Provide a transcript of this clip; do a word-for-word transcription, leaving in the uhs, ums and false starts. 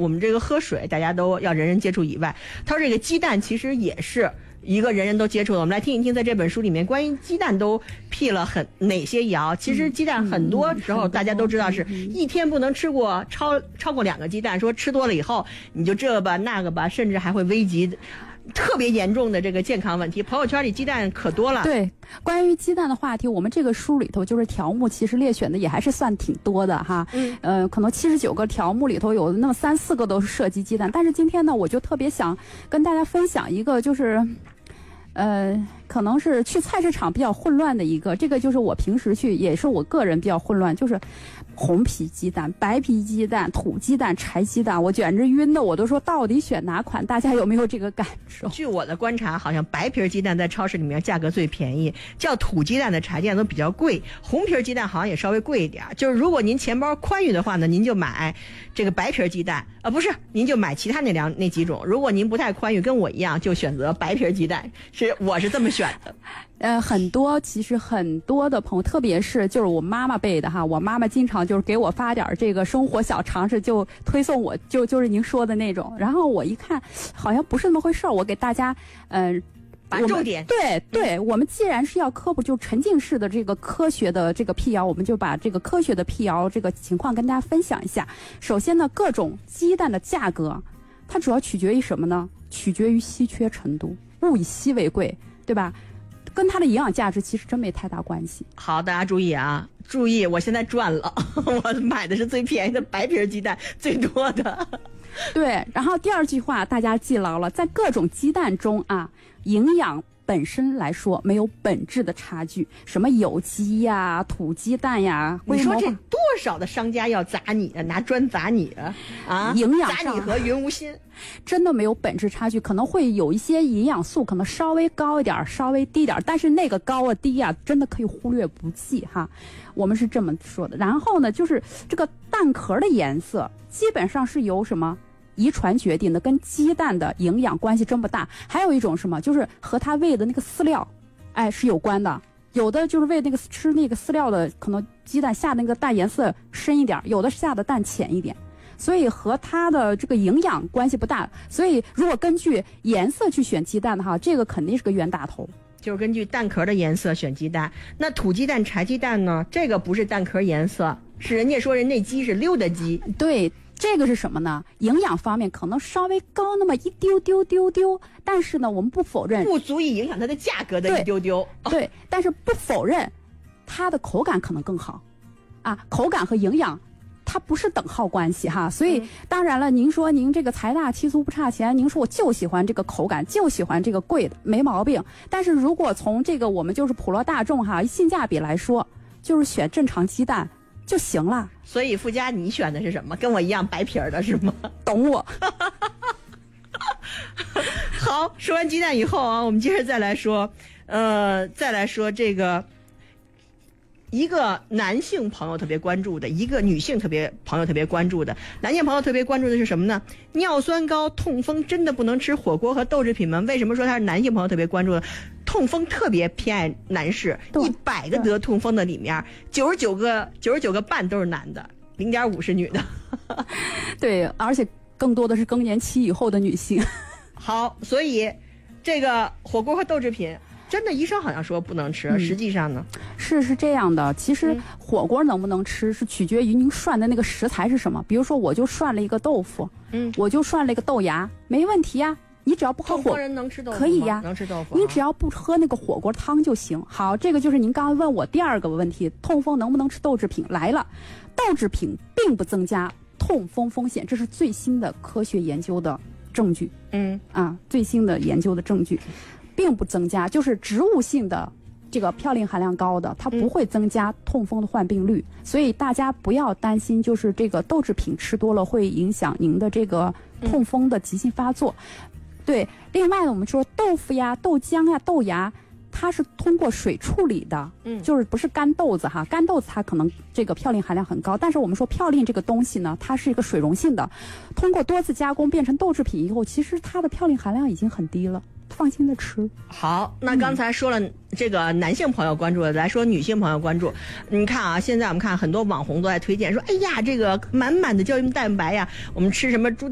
我们这个喝水大家都要人人接触以外，他说这个鸡蛋其实也是一个人人都接触的。我们来听一听，在这本书里面关于鸡蛋都辟了很哪些谣。其实鸡蛋很多时候大家都知道是一天不能吃过超超过两个鸡蛋，说吃多了以后你就这吧那个吧，甚至还会危及特别严重的这个健康问题。朋友圈里鸡蛋可多了。 对，关于鸡蛋的话题，我们这个书里头就是条目其实列选的也还是算挺多的哈。嗯，呃，可能七十九个条目里头有那么三四个都是涉及鸡蛋，但是今天呢，我就特别想跟大家分享一个，就是呃，可能是去菜市场比较混乱的一个，这个就是我平时去也是我个人比较混乱，就是红皮鸡蛋、白皮鸡蛋、土鸡蛋、柴鸡蛋，我简直晕的，我都说到底选哪款？大家有没有这个感受？ 据我的观察，好像白皮鸡蛋在超市里面价格最便宜，叫土鸡蛋的柴鸡蛋都比较贵，红皮鸡蛋好像也稍微贵一点。就是如果您钱包宽裕的话呢，您就买这个白皮鸡蛋，啊、呃、不是，您就买其他那两那几种。如果您不太宽裕，跟我一样，就选择白皮鸡蛋，是我是这么选的。 呃，很多其实很多的朋友，特别是就是我妈妈辈的哈，我妈妈经常就是给我发点这个生活小常识，就推送我就就是您说的那种，然后我一看好像不是那么回事儿，我给大家呃把重点对对、嗯，我们既然是要科普，就沉浸式的这个科学的这个辟谣，我们就把这个科学的辟谣这个情况跟大家分享一下。首先呢，各种鸡蛋的价格，它主要取决于什么呢？取决于稀缺程度，物以稀为贵，对吧？跟它的营养价值其实真没太大关系。 好，大家注意啊，注意，我现在赚了，我买的是最便宜的白皮鸡蛋，最多的。 对，然后第二句话大家记牢了，在各种鸡蛋中啊，营养本身来说没有本质的差距，什么有机呀、土鸡蛋呀， 你说这多少的商家要砸你啊，拿砖砸你啊啊！ 营养砸你和云无心， 真的没有本质差距，可能会有一些营养素可能稍微高一点，稍微低一点，但是那个高啊低啊，真的可以忽略不计哈。我们是这么说的。然后呢，就是这个蛋壳的颜色，基本上是由什么？遗传决定的，跟鸡蛋的营养关系真不大。还有一种什么，就是和它喂的那个饲料，哎，是有关的。有的就是喂那个吃那个饲料的，可能鸡蛋下的那个蛋颜色深一点，有的下的蛋浅一点，所以和它的这个营养关系不大。所以如果根据颜色去选鸡蛋的话，这个肯定是个冤大头。 就是根据蛋壳的颜色选鸡蛋。那土鸡蛋、柴鸡蛋呢？这个不是蛋壳颜色，是人家说人那鸡是溜达鸡。 对。这个是什么呢？营养方面可能稍微高那么一丢丢丢丢，但是呢，我们不否认， 不足以影响它的价格的一丢丢。 对，对，但是不否认它的口感可能更好，啊，口感和营养它不是等号关系哈。所以、嗯、当然了，您说您这个财大气粗不差钱，您说我就喜欢这个口感，就喜欢这个贵的，没毛病。但是如果从这个我们就是普罗大众哈性价比来说，就是选正常鸡蛋就行了。 所以附加你选的是什么？跟我一样白皮儿的是吗？ 懂我。 好，说完鸡蛋以后啊，我们接着再来说，呃，再来说这个一个男性朋友特别关注的，一个女性特别朋友特别关注的。男性朋友特别关注的是什么呢？尿酸高、痛风真的不能吃火锅和豆制品吗？为什么说他是男性朋友特别关注的？痛风特别偏爱男士，一百个得痛风的里面，九十九个九十九个半都是男的，零点五是女的。 对，而且更多的是更年期以后的女性。 好，所以这个火锅和豆制品，真的医生好像说不能吃，嗯、实际上呢， 是是这样的。其实火锅能不能吃，是取决于您涮的那个食材是什么。比如说，我就涮了一个豆腐，嗯，我就涮了一个豆芽，没问题呀。你只要不喝火， 人能吃豆腐可以呀， 能吃豆腐。 你只要不喝那个火锅汤就行。好，这个就是您刚刚问我第二个问题，痛风能不能吃豆制品？来了，豆制品并不增加痛风风险，这是最新的科学研究的证据。嗯啊，最新的研究的证据，并不增加，就是植物性的这个嘌呤含量高的，它不会增加痛风的患病率。嗯、所以大家不要担心，就是这个豆制品吃多了会影响您的这个痛风的急性发作。嗯对，另外呢，我们说豆腐呀、豆浆呀、豆芽，它是通过水处理的，嗯，就是不是干豆子哈，干豆子它可能这个嘌呤含量很高，但是我们说嘌呤这个东西呢，它是一个水溶性的，通过多次加工变成豆制品以后，其实它的嘌呤含量已经很低了。放心的吃。 好，那刚才说了这个男性朋友关注的，来说女性朋友关注。你看啊，现在我们看很多网红都在推荐说，哎呀，这个满满的胶原蛋白呀，我们吃什么猪